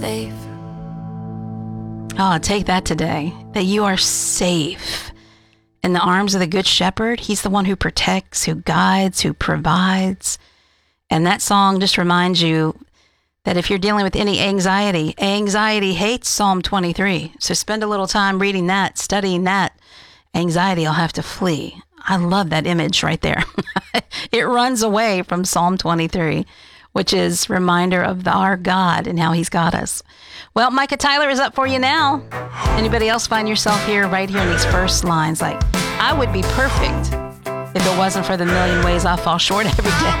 safe. Oh, take that today, that you are safe in the arms of the Good Shepherd. He's the one who protects, who guides, who provides. And that song just reminds you that if you're dealing with any anxiety hates Psalm 23. So spend a little time reading that, studying that. Anxiety will have to flee. I love that image right there. It runs away from Psalm 23, which is a reminder of our God and how he's got us. Well, Micah Tyler is up for you now. Anybody else find yourself right here in these first lines? Like, I would be perfect if it wasn't for the million ways I fall short every day.